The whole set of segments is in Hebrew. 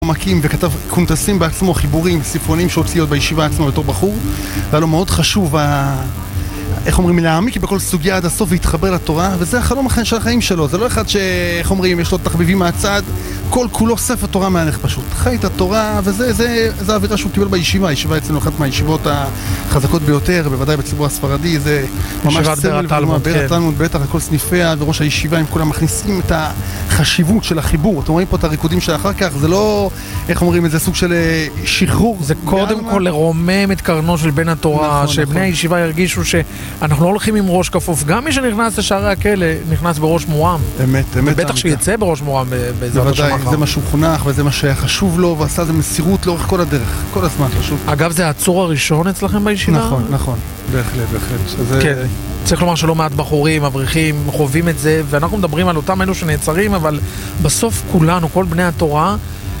עומקים וכתב קונטסים בעצמו, חיבורים, ספרונים שהוציא עוד בישיבה עצמו בתור בחור. והיה לו מאוד חשוב, איך אומרים, להעמיק בכל סוגיה עד הסוף והתחבר לתורה, וזה החלום של החיים שלו. זה לא אחד שאיך אומרים, יש לו תחביבים מהצד, כל כולו ספר תורה מהלך פשוט. חי את התורה, וזה האווירה שהוא קיבל בישיבה. הישיבה אצלנו אחת מהישיבות החזקות ביותר, בוודאי בציבור הספרדי, זה ממש סמל באר התלמוד, בטח לכל סניפיה, וראש הישיבה הם כולם מכניסים את החשיבות של החיבור. אתם רואים פה את הריקודים שאחר כך, זה לא, איך אומרים, זה סוג של שחרור. זה קודם כל לרומם את קרנו של בן התורה, שבני הישיבה ירגישו שאנחנו לא הולכים עם ראש כפוף. גם מי שנכנס לשערי הכלא נכנס בראש מורם. אמת. ובטח שיצא בראש מורם בעזרת השם מחר. זה מה שהוא חונך וזה מה שהיה חשוב לו, ועשה זה מסירות לאורך כל הדרך, כל הזמן פשוט. אגב, זה העצור הראשון אצלכם בישיבה? נכון, בהחלט. כן, צריך לומר שלא מעט בחורים, אברכים, חווים את זה, ואנחנו מדברים על אותם אלו שנעצרים, אבל בסוף כולנו, כל בני התורה,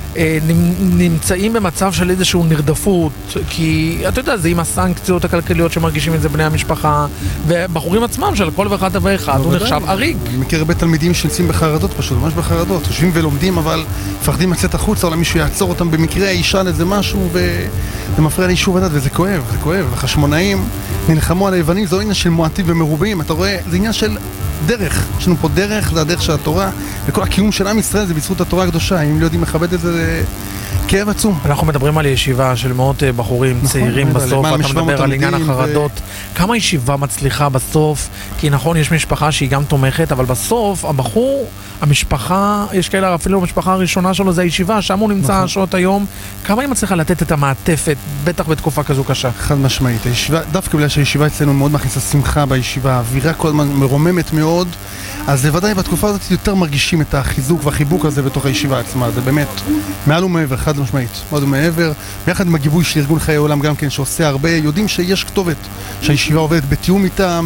נמצאים במצב של איזשהו נרדפות, כי אתה יודע, זה עם הסנקציות הכלכליות שמרגישים את זה בני המשפחה, ובחורים עצמם של כל ואחד ואחד הוא נחשב עריק. אני מכיר הרבה תלמידים שנמצאים בחרדות פשוט, ממש בחרדות, יושבים ולומדים אבל מפחדים לצאת החוצה, או למישהו יעצור אותם במקרה, אישה לזה משהו, וזה מפריע ליישוב הדת, וזה כואב. החשמונאים נלחמו על היוונים, זה לא עניין של מועטים ומרובים, אתה רואה, זה עניין של דרך, יש לנו פה דרך, זה הדרך של התורה, וכל הקיום של עם ישראל זה בזכות התורה הקדושה. אם לא יודעים לכבד את זה, זה כאב עצום. אנחנו מדברים על ישיבה של מאות בחורים צעירים בסוף, אתה מדבר על עניין החרדות. כמה ישיבה מצליחה בסוף? כי נכון, יש משפחה שהיא גם תומכת, אבל בסוף הבחור, המשפחה, יש כאלה אפילו המשפחה הראשונה שלו זה הישיבה, שם הוא נמצא שעות היום. כמה היא מצליחה לתת את המעטפת, בטח בתקופה כזו קשה? חד משמעית. דווקא בגלל שהישיבה אצלנו מאוד מכניסה שמחה בישיבה, האווירה כל הזמן מרוממת מאוד, אז ודאי בתקופה הזאת יותר מרגישים את החיזוק והחיבוק הזה בתוך הישיבה עצמה. זה באמת מעל ומעבר, חד משמעית, מאוד ומעבר. ביחד עם הגיבוי של ארגון חיי העולם גם כן, שעושה הרבה, יודעים שיש כתובת, שהישיבה עובדת בתיאום איתם,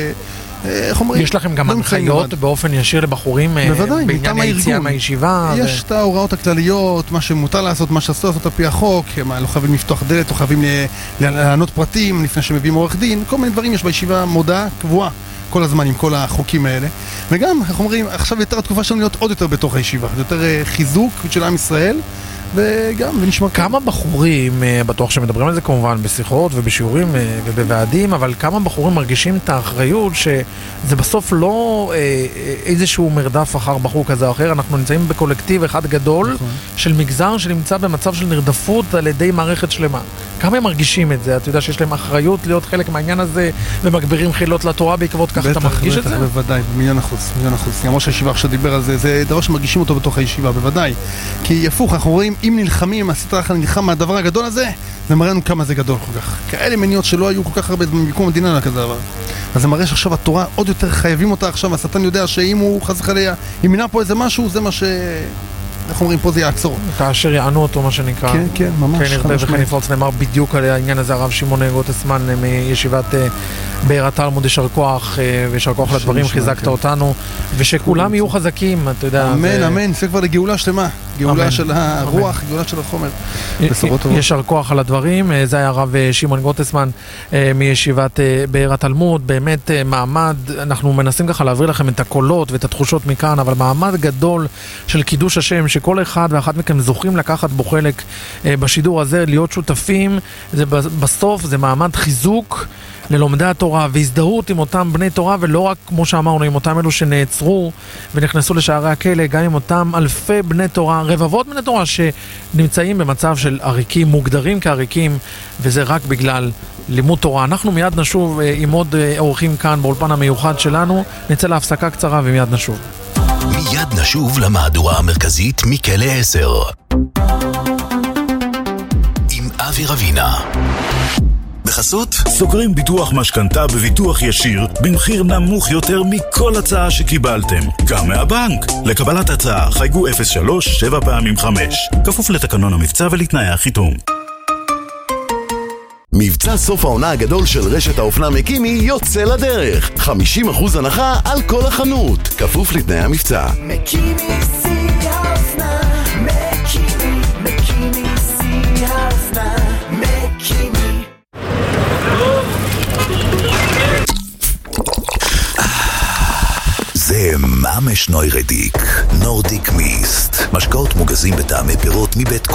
איך אומרים? יש לכם גם הנחיות באופן ישיר לבחורים בעניין היציאה מהישיבה? יש את ההוראות הכלליות, מה שמותר לעשות, מה שאסור לעשות על פי החוק, לא חייבים לפתוח דלת או חייבים לענות פרטים לפני שמביאים עורך דין, כל מיני דברים יש בישיבה מודעה קבועה כל הזמן עם כל החוקים האלה. וגם, איך אומרים, עכשיו יותר התקופה שלנו להיות עוד יותר בתוך הישיבה, יותר חיזוק של עם ישראל, וגם, ונשמע כמה בחורים, בטוח שמדברים על זה כמובן בשיחות ובשיעורים ובוועדים, אבל כמה בחורים מרגישים את האחריות שזה בסוף לא איזשהו מרדף אחר בחור כזה או אחר, אנחנו נמצאים בקולקטיב אחד גדול של מגזר שנמצא במצב של נרדפות על ידי מערכת שלמה. כמה הם מרגישים את זה? אתה יודע שיש להם אחריות להיות חלק מהעניין הזה ומגבירים חילות לתורה בעקבות כך, אתה מרגיש את זה? בוודאי, מיליון אחוז. גם ראש הישיבה עכשיו דיבר על זה, זה דבר שמרגישים אותו בתוך הישיבה, בוודאי. כי הפוך, אנחנו רואים, אם נלחמים, עשית לך נלחם מהדבר הגדול הזה, זה מראה לנו כמה זה גדול כל כך. כאלה מניעות שלא היו כל כך הרבה במקום המדינה לכזה דבר. אז זה מראה שעכשיו התורה עוד יותר חייבים אותה עכשיו, השטן יודע שאם הוא חס וחלילה, אם מינה פה איזה משהו, זה מה ש... אנחנו אומרים פה זה יעצור. כאשר יענו אותו מה שנקרא. כן, ממש. כן, ירבה וכן יפרוץ, נאמר בדיוק על העניין הזה הרב שמעון גוטסמן מישיבת באר התלמוד, ישר כוח וישר כוח לדברים, חיזקת אותנו, ושכולם יהיו חזקים, אתה יודע. אמן, זה כבר לגאולה שלמה. גאולה של הרוח, גאולה של החומר. ישר כוח על הדברים. זה היה הרב שמעון גוטסמן מישיבת באר התלמוד. באמת מעמד, אנחנו מנסים ככה להעביר לכם את הקולות ואת התחושות מכאן, אבל מעמד גדול של קידוש השם, שכל אחד ואחת מכם זוכים לקחת בו חלק בשידור הזה, להיות שותפים. בסוף זה מעמד חיזוק ללומדי התורה והזדהות עם אותם בני תורה, ולא רק כמו שאמרנו עם אותם אלו שנעצרו ונכנסו לשערי הכלא, גם עם אותם אלפי בני תורה, רבבות בני תורה שנמצאים במצב של עריקים, מוגדרים כעריקים, וזה רק בגלל לימוד תורה. אנחנו מיד נשוב עם עוד אורחים כאן באולפן המיוחד שלנו, נצא להפסקה קצרה ומיד נשוב. מיד נשוב למהדורה המרכזית מכלא 10 עם אבי רבינה. בחסות סוגרים ביטוח משכנתה בביטוח ישיר במחיר נמוך יותר מכל הצעה שקיבלתם, גם מהבנק. לקבלת הצעה חייגו 03 7 פעמים 5, כפוף לתקנון המבצע ולתנאי החיתום. מבצע סוף העונה הגדול של רשת האופנה מקימי יוצא לדרך. 50% הנחה על כל החנות, כפוף לתנאי המבצע. מקימי שיא האופנה, מקימי שיא האופנה, מקימי. זה ממש 5 נוירדיק, נורדיק מיסט, משקאות מוגזים בטעמי פירות מבית